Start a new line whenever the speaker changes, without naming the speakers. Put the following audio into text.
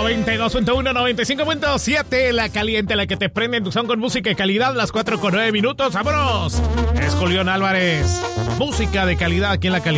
92.1, 95.7, la caliente, la que te prende en tu son con música de calidad, las 4:09. ¡Vámonos! Es Julián Álvarez. Música de calidad aquí en La Caliente.